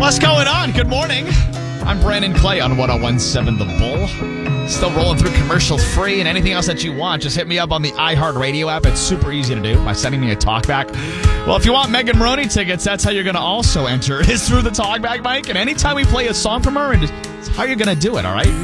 What's going on? Good morning. I'm Brandon Clay on 101.7 The Bull. Still rolling through commercials free, and anything else that you want, just hit me up on the iHeartRadio app. It's super easy to do by sending me a talkback. Well, if you want Megan Maroney tickets, that's how you're going to also enter, is through the talkback mic. And anytime we play a song from her, it's how you're going to do it, all right?